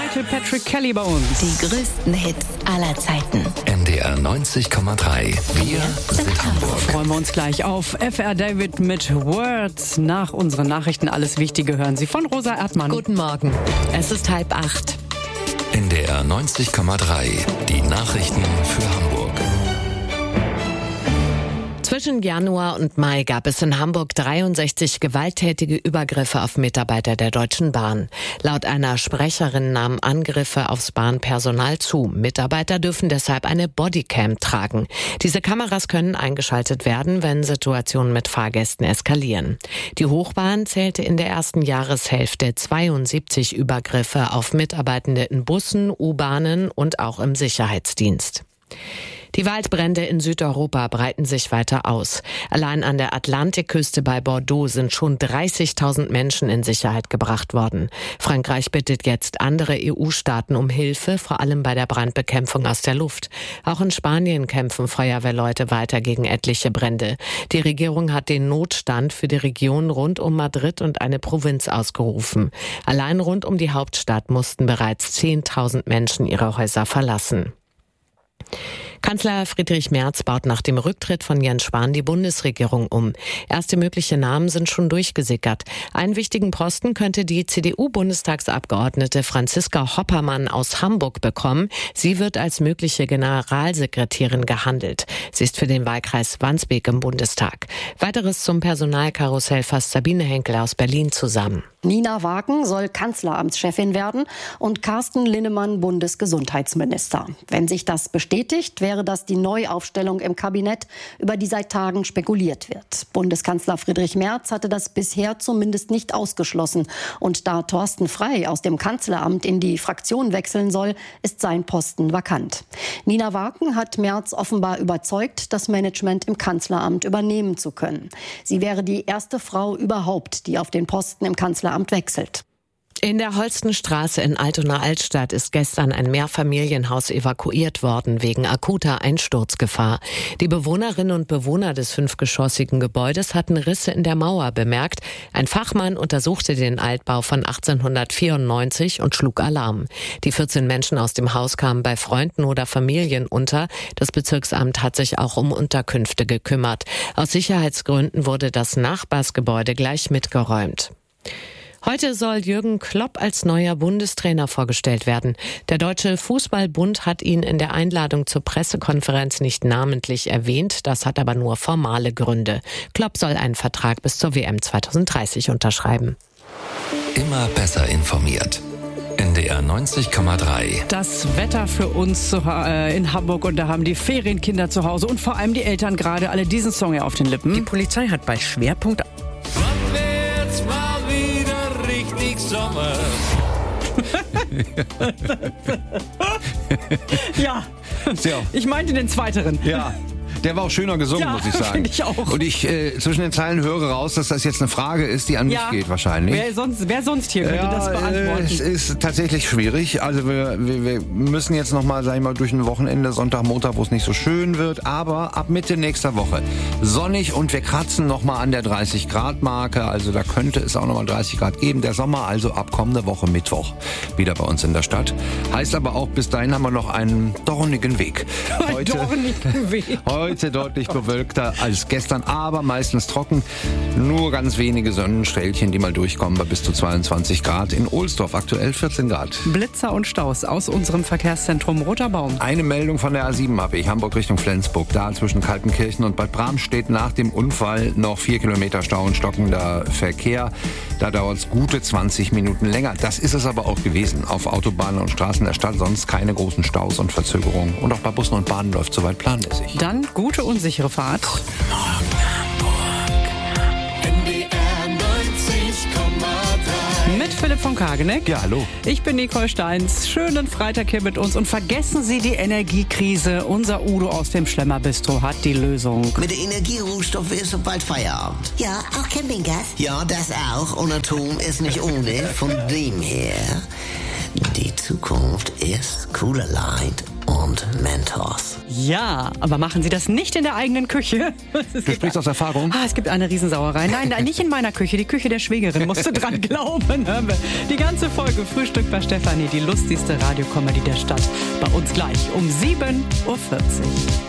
Michael Patrick Kelly bei uns. Die größten Hits aller Zeiten. NDR 90,3. Wir sind Hamburg. Freuen wir uns gleich auf FR David mit Words. Nach unseren Nachrichten alles Wichtige hören Sie von Rosa Erdmann. Guten Morgen. Es ist 7:30. NDR 90,3. Die Nachrichten für Hamburg. Zwischen Januar und Mai gab es in Hamburg 63 gewalttätige Übergriffe auf Mitarbeiter der Deutschen Bahn. Laut einer Sprecherin nahmen Angriffe aufs Bahnpersonal zu. Mitarbeiter dürfen deshalb eine Bodycam tragen. Diese Kameras können eingeschaltet werden, wenn Situationen mit Fahrgästen eskalieren. Die Hochbahn zählte in der ersten Jahreshälfte 72 Übergriffe auf Mitarbeitende in Bussen, U-Bahnen und auch im Sicherheitsdienst. Die Waldbrände in Südeuropa breiten sich weiter aus. Allein an der Atlantikküste bei Bordeaux sind schon 30.000 Menschen in Sicherheit gebracht worden. Frankreich bittet jetzt andere EU-Staaten um Hilfe, vor allem bei der Brandbekämpfung aus der Luft. Auch in Spanien kämpfen Feuerwehrleute weiter gegen etliche Brände. Die Regierung hat den Notstand für die Region rund um Madrid und eine Provinz ausgerufen. Allein rund um die Hauptstadt mussten bereits 10.000 Menschen ihre Häuser verlassen. Kanzler Friedrich Merz baut nach dem Rücktritt von Jens Spahn die Bundesregierung um. Erste mögliche Namen sind schon durchgesickert. Einen wichtigen Posten könnte die CDU-Bundestagsabgeordnete Franziska Hoppermann aus Hamburg bekommen. Sie wird als mögliche Generalsekretärin gehandelt. Sie ist für den Wahlkreis Wandsbek im Bundestag. Weiteres zum Personalkarussell fasst Sabine Henkel aus Berlin zusammen. Nina Wagen soll Kanzleramtschefin werden und Carsten Linnemann Bundesgesundheitsminister. Wenn sich das bestätigt, wäre das die Neuaufstellung im Kabinett, über die seit Tagen spekuliert wird. Bundeskanzler Friedrich Merz hatte das bisher zumindest nicht ausgeschlossen. Und da Thorsten Frey aus dem Kanzleramt in die Fraktion wechseln soll, ist sein Posten vakant. Nina Wagen hat Merz offenbar überzeugt, das Management im Kanzleramt übernehmen zu können. Sie wäre die erste Frau überhaupt, die auf den Posten im Kanzleramt wechselt. In der Holstenstraße in Altona Altstadt ist gestern ein Mehrfamilienhaus evakuiert worden wegen akuter Einsturzgefahr. Die Bewohnerinnen und Bewohner des 5-geschossigen Gebäudes hatten Risse in der Mauer bemerkt. Ein Fachmann untersuchte den Altbau von 1894 und schlug Alarm. Die 14 Menschen aus dem Haus kamen bei Freunden oder Familien unter. Das Bezirksamt hat sich auch um Unterkünfte gekümmert. Aus Sicherheitsgründen wurde das Nachbarsgebäude gleich mitgeräumt. Heute soll Jürgen Klopp als neuer Bundestrainer vorgestellt werden. Der Deutsche Fußballbund hat ihn in der Einladung zur Pressekonferenz nicht namentlich erwähnt. Das hat aber nur formale Gründe. Klopp soll einen Vertrag bis zur WM 2030 unterschreiben. Immer besser informiert. NDR 90,3. Das Wetter für uns in Hamburg, und da haben die Ferienkinder zu Hause und vor allem die Eltern gerade alle diesen Song hier auf den Lippen. Die Polizei hat bei Schwerpunkt... Sommer. Ja, ich meinte den zweiteren. Ja. Der war auch schöner gesungen, muss ich sagen. Finde ich auch. Und ich zwischen den Zeilen höre raus, dass das jetzt eine Frage ist, die an mich geht wahrscheinlich. Wer sonst hier könnte das beantworten? Es ist tatsächlich schwierig. Also wir müssen jetzt nochmal, sag ich mal, durch ein Wochenende, Sonntag, Montag, wo es nicht so schön wird. Aber ab Mitte nächster Woche sonnig und wir kratzen nochmal an der 30-Grad-Marke. Also da könnte es auch nochmal 30 Grad geben. Der Sommer also ab kommende Woche Mittwoch wieder bei uns in der Stadt. Heißt aber auch, bis dahin haben wir noch einen dornigen Weg. Heute deutlich bewölkter als gestern, aber meistens trocken. Nur ganz wenige Sonnenstrählchen, die mal durchkommen bei bis zu 22 Grad. In Ohlsdorf aktuell 14 Grad. Blitzer und Staus aus unserem Verkehrszentrum Roter Baum. Eine Meldung von der A7 habe ich, Hamburg Richtung Flensburg. Da zwischen Kaltenkirchen und Bad Bram steht nach dem Unfall noch 4 Kilometer Stau und stockender Verkehr. Da dauert es gute 20 Minuten länger. Das ist es aber auch gewesen. Auf Autobahnen und Straßen der Stadt sonst keine großen Staus und Verzögerungen. Und auch bei Bussen und Bahnen läuft soweit planmäßig. Dann gute und sichere Fahrt. Guten Morgen, Hamburg. NDR 90,3. Mit Philipp von Kageneck. Ja, hallo. Ich bin Nicole Steins. Schönen Freitag hier mit uns. Und vergessen Sie die Energiekrise. Unser Udo aus dem Schlemmerbistro hat die Lösung. Mit den Energierohstoffen ist so bald Feierabend. Ja, auch Campinggas? Ja, das auch. Und Atom ist nicht ohne. Von dem her, die Zukunft ist cooler Light und und Mentos. Ja, aber machen Sie das nicht in der eigenen Küche. Du sprichst aus Erfahrung? Es gibt eine Riesensauerei. Nein, nicht in meiner Küche. Die Küche der Schwägerin. Musst du dran glauben. Die ganze Folge Frühstück bei Stefanie, die lustigste Radiokomödie der Stadt. Bei uns gleich um 7:40 Uhr.